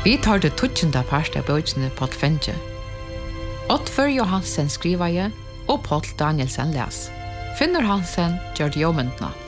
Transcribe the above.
Vi tar det 20. part av bøkene på Fenje. Oddfør Johansen skriver jeg, og Paul Danielsen les. Finnur Hansen gjør det jobbentene.